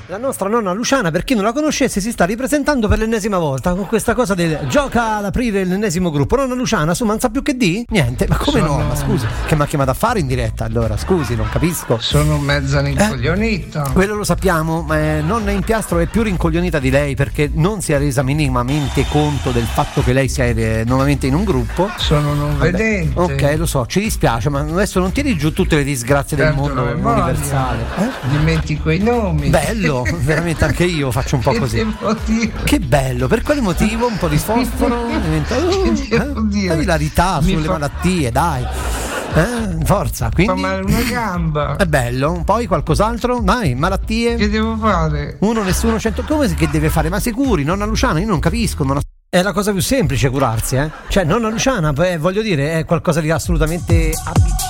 La nostra nonna Luciana, per chi non la conoscesse, si sta ripresentando per l'ennesima volta con questa cosa del gioca ad aprire l'ennesimo gruppo. Nonna Luciana, su, ma non sa più che di? Niente, ma come no? Ma scusi, che mi ha chiamato a fare in diretta allora? Scusi, non capisco. Sono mezza rincoglionita. Quello lo sappiamo, ma nonna Impiastro è più rincoglionita di lei perché non si è resa minimamente conto del fatto che lei sia nuovamente in un gruppo. Sono non vedente. Ok, lo so, ci dispiace, ma adesso non tiri giù tutte le disgrazie del mondo universale. Dimentico i nomi. Bello, veramente anche io faccio un po' così. Che bello, per quale motivo? Un po' di sfosforo diventa la hilarità sulle malattie, dai. Forza, quindi fa male una gamba. È bello, poi qualcos'altro? Dai, malattie. Che devo fare? Uno, nessuno, 100. Come che deve fare? Ma sicuri, nonna Luciana, io non capisco, è la cosa più semplice curarsi, Cioè, nonna Luciana, voglio dire, è qualcosa di assolutamente